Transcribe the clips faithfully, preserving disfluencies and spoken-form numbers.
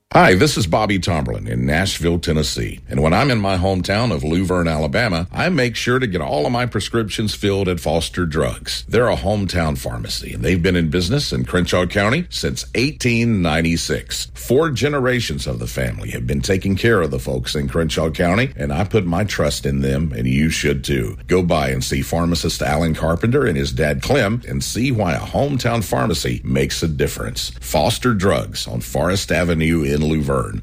Hi, this is Bobby Tomberlin in Nashville, Tennessee. And when I'm in my hometown of Luverne, Alabama, I make sure to get all of my prescriptions filled at Foster Drugs. They're a hometown pharmacy, and they've been in business in Crenshaw County since eighteen ninety-six. Four generations of the family have been taking care of the folks in Crenshaw County, and I put my trust in them, and you should too. Go by and see pharmacist Alan Carpenter and his dad Clem and see why a hometown pharmacy makes a difference. Foster Drugs on Forest Avenue in Luverne.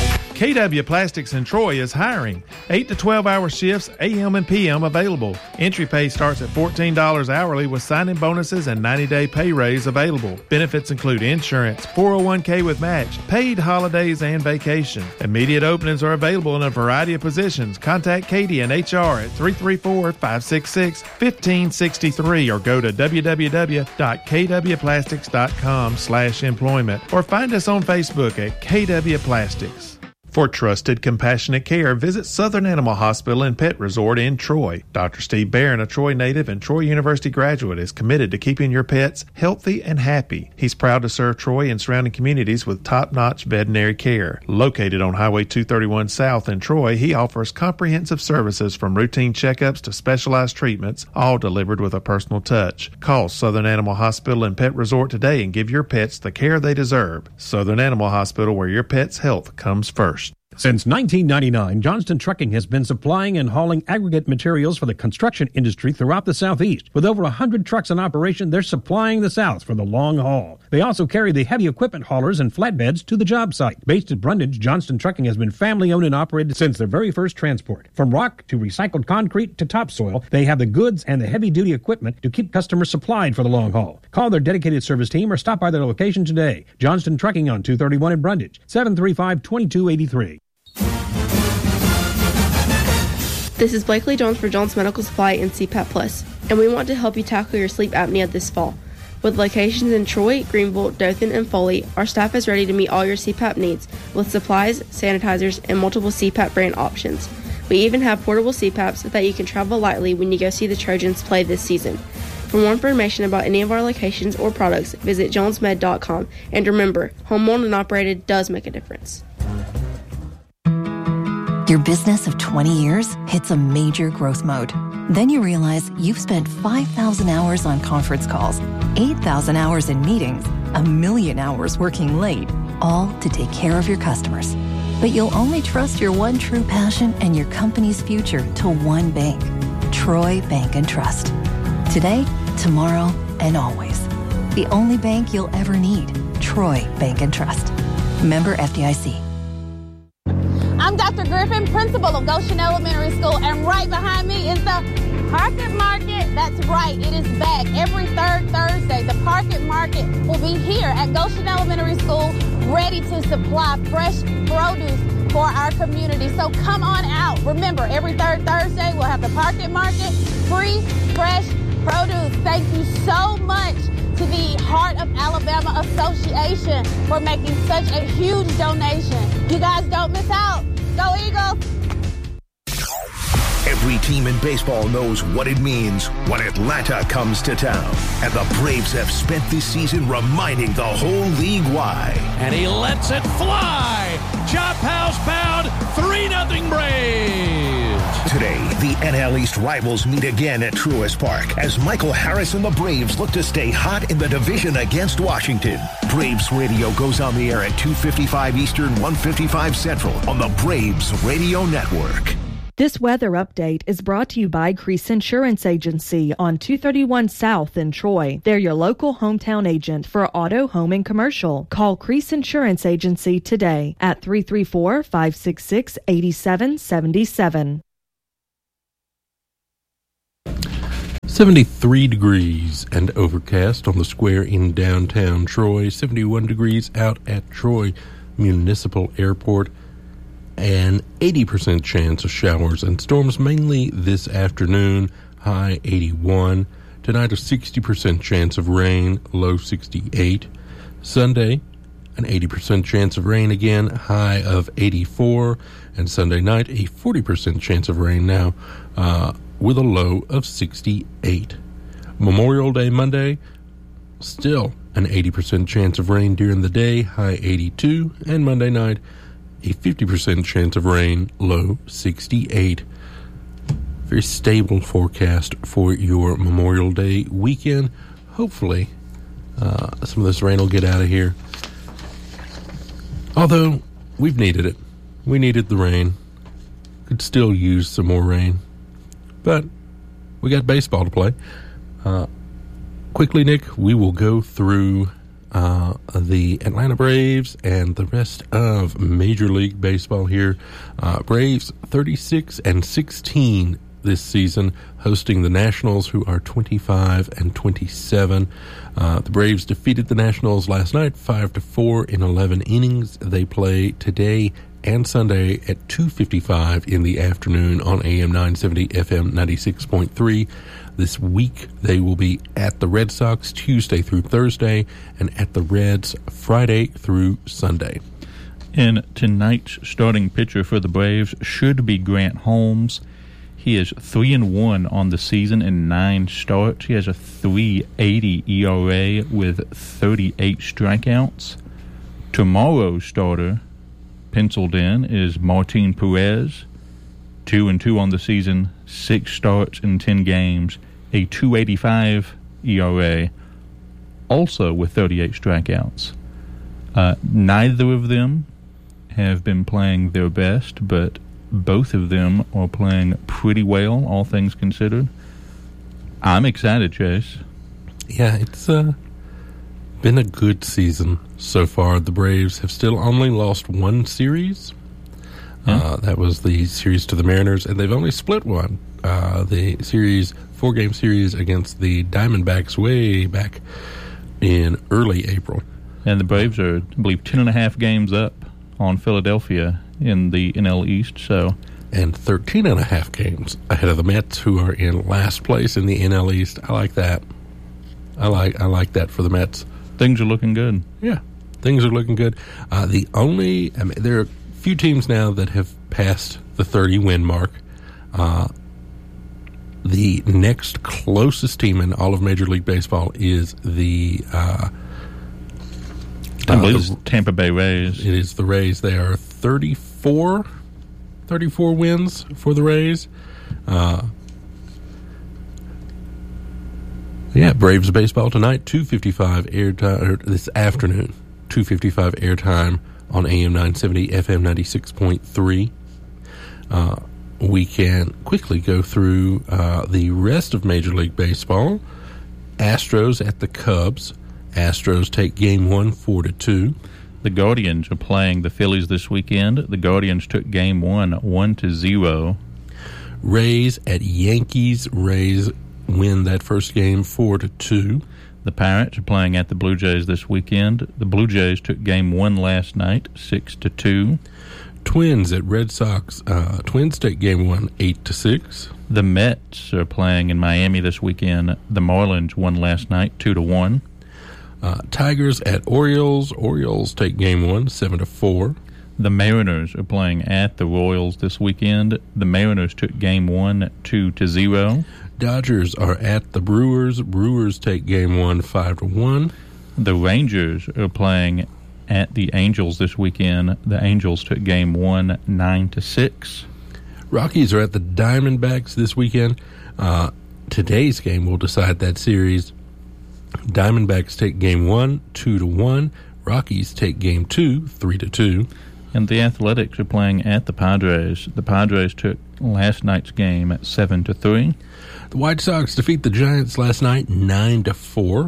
K W Plastics in Troy is hiring. eight to twelve hour shifts, A M and P M available. Entry pay starts at fourteen dollars hourly with sign-in bonuses and ninety day pay raise available. Benefits include insurance, four oh one k with match, paid holidays, and vacation. Immediate openings are available in a variety of positions. Contact Katie and H R at three three four, five six six, one five six three or go to w w w dot k w plastics dot com slash employment or find us on Facebook at K W Plastics. For trusted, compassionate care, visit Southern Animal Hospital and Pet Resort in Troy. Doctor Steve Barron, a Troy native and Troy University graduate, is committed to keeping your pets healthy and happy. He's proud to serve Troy and surrounding communities with top-notch veterinary care. Located on Highway two thirty-one South in Troy, he offers comprehensive services from routine checkups to specialized treatments, all delivered with a personal touch. Call Southern Animal Hospital and Pet Resort today and give your pets the care they deserve. Southern Animal Hospital, where your pet's health comes first. Since nineteen ninety-nine, Johnston Trucking has been supplying and hauling aggregate materials for the construction industry throughout the Southeast. With over one hundred trucks in operation, they're supplying the South for the long haul. They also carry the heavy equipment haulers and flatbeds to the job site. Based at Brundage, Johnston Trucking has been family-owned and operated since their very first transport. From rock to recycled concrete to topsoil, they have the goods and the heavy-duty equipment to keep customers supplied for the long haul. Call their dedicated service team or stop by their location today. Johnston Trucking on two thirty-one in Brundage, seven three five, two two eight three. This is Blakely Jones for Jones Medical Supply and C PAP Plus, and we want to help you tackle your sleep apnea this fall. With locations in Troy, Greenville, Dothan, and Foley, our staff is ready to meet all your C PAP needs with supplies, sanitizers, and multiple C PAP brand options. We even have portable C PAPs so that you can travel lightly when you go see the Trojans play this season. For more information about any of our locations or products, visit jones med dot com. And remember, home-owned and operated does make a difference. Your business of twenty years hits a major growth mode. Then you realize you've spent five thousand hours on conference calls, eight thousand hours in meetings, a million hours working late, all to take care of your customers. But you'll only trust your one true passion and your company's future to one bank, Troy Bank and Trust. Today, tomorrow, and always. The only bank you'll ever need, Troy Bank and Trust. Member F D I C. I'm Doctor Griffin, principal of Goshen Elementary School, and right behind me is the Parket Market. That's right, it is back every third Thursday. The Parket Market will be here at Goshen Elementary School, ready to supply fresh produce for our community. So come on out. Remember, every third Thursday we'll have the Parket Market, free, fresh produce. Thank you so much to the Heart of Alabama Association for making such a huge donation. You guys don't miss out. Go Eagles! Every team in baseball knows what it means when Atlanta comes to town. And the Braves have spent this season reminding the whole league why. And he lets it fly! Chop house bound, three nothing Braves! Today, the N L East rivals meet again at Truist Park as Michael Harris and the Braves look to stay hot in the division against Washington. Braves Radio goes on the air at two fifty-five Eastern, one fifty-five Central on the Braves Radio Network. This weather update is brought to you by Crease Insurance Agency on two thirty-one South in Troy. They're your local hometown agent for auto, home, and commercial. Call Crease Insurance Agency today at three three four, five six six, eight seven seven seven. seventy-three degrees and overcast on the square in downtown Troy. seventy-one degrees out at Troy Municipal Airport. An eighty percent chance of showers and storms mainly this afternoon, high eighty-one. Tonight a sixty percent chance of rain, low sixty-eight. Sunday, an eighty percent chance of rain again, high of eighty-four. And Sunday night, a forty percent chance of rain now, uh, with a low of sixty-eight. Memorial Day Monday, still an eighty percent chance of rain during the day, high eighty-two, and Monday night, a fifty percent chance of rain, low sixty-eight. Very stable forecast for your Memorial Day weekend. Hopefully, uh, some of this rain will get out of here. Although, we've needed it. We needed the rain. Could still use some more rain. But we got baseball to play. Uh, quickly, Nick, we will go through uh, the Atlanta Braves and the rest of Major League Baseball here. Uh, Braves thirty-six and sixteen this season, hosting the Nationals, who are twenty-five and twenty-seven. Uh, the Braves defeated the Nationals last night, five to four in eleven innings. They play today and Sunday at two fifty-five in the afternoon on A M nine seventy, F M ninety-six point three. This week, they will be at the Red Sox Tuesday through Thursday, and at the Reds Friday through Sunday. And tonight's starting pitcher for the Braves should be Grant Holmes. He is three and one on the season in nine starts. He has a three eighty E R A with thirty-eight strikeouts. Tomorrow's starter, penciled in, is Martin Perez. Two and two on the season, six starts in ten games, a two eighty-five E R A, also with thirty-eight strikeouts. Uh, neither of them have been playing their best, but both of them are playing pretty well, all things considered. I'm excited, Chase. Yeah, it's uh, been a good season so far. The Braves have still only lost one series. Yeah. Uh, that was the series to the Mariners, and they've only split one. Uh, the series, four-game series against the Diamondbacks way back in early April. And the Braves are, I believe, ten and a half games up on Philadelphia in the N L East. So, and thirteen and a half games ahead of the Mets, who are in last place in the N L East. I like that. I like I like that for the Mets. Things are looking good. Yeah, things are looking good. Uh, the only I mean, there are a few teams now that have passed the thirty win mark. Uh, the next closest team in all of Major League Baseball is the uh, I believe uh, it's Tampa Bay Rays. It is the Rays. They are thirty-four, thirty-four wins for the Rays. Uh, yeah, Braves baseball tonight, two fifty-five airtime, this afternoon, two fifty-five airtime on A M nine seventy, F M ninety-six point three. Uh, we can quickly go through uh, the rest of Major League Baseball. Astros at the Cubs. Astros take game one, four to two. The Guardians are playing the Phillies this weekend. The Guardians took game one, one to zero. Rays at Yankees. Rays win that first game, four to two. The Pirates are playing at the Blue Jays this weekend. The Blue Jays took game one last night, six to two. Twins at Red Sox. Uh, Twins take game one, eight to six. The Mets are playing in Miami this weekend. The Marlins won last night, two to one. Uh, Tigers at Orioles. Orioles take game one, seven to four. The Mariners are playing at the Royals this weekend. The Mariners took game one, two to zero. Dodgers are at the Brewers. Brewers take game one, five to one. The Rangers are playing at the Angels this weekend. The Angels took game one, nine to six. Rockies are at the Diamondbacks this weekend. Uh, today's game will decide that series. Diamondbacks take game one, two to one. Rockies take game two, three to two. And the Athletics are playing at the Padres. The Padres took last night's game at seven to three. The White Sox defeat the Giants last night, nine to four.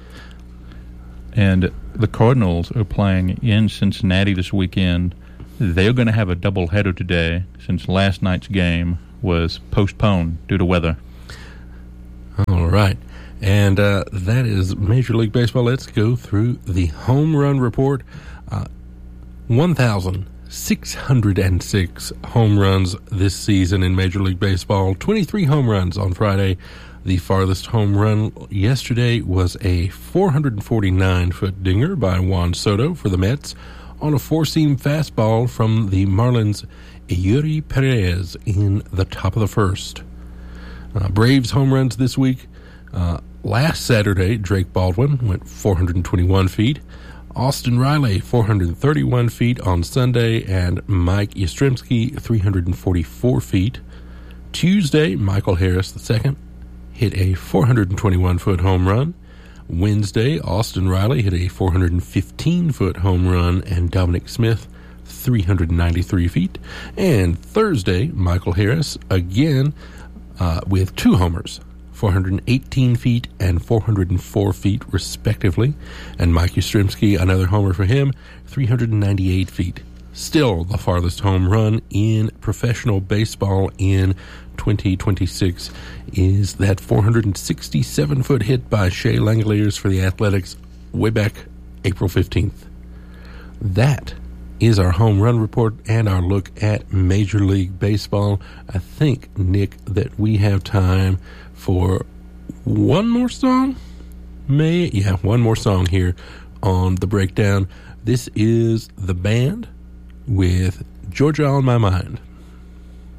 And the Cardinals are playing in Cincinnati this weekend. They're going to have a doubleheader today, since last night's game was postponed due to weather. All right. And uh, that is Major League Baseball. Let's go through the home run report. Uh, one thousand six hundred six home runs this season in Major League Baseball. twenty-three home runs on Friday. The farthest home run yesterday was a four forty-nine foot dinger by Juan Soto for the Mets on a four-seam fastball from the Marlins' Eury Perez in the top of the first. Uh, Braves home runs this week. Uh, last Saturday, Drake Baldwin went four hundred twenty-one feet. Austin Riley, four hundred thirty-one feet on Sunday, and Mike Yastrzemski, three hundred forty-four feet. Tuesday, Michael Harris the second hit a four hundred twenty-one foot home run. Wednesday, Austin Riley hit a four hundred fifteen foot home run, and Dominic Smith, three hundred ninety-three feet. And Thursday, Michael Harris, again, uh, with two homers, four hundred eighteen feet and four hundred four feet, respectively. And Mike Yastrzemski, another homer for him, three hundred ninety-eight feet. Still the farthest home run in professional baseball in twenty twenty-six is that four hundred sixty-seven foot hit by Shea Langeliers for the Athletics way back April fifteenth. That is our home run report and our look at Major League Baseball. I think, Nick, that we have time for one more song? May yeah, one more song here on the breakdown. This is The Band with Georgia on My Mind.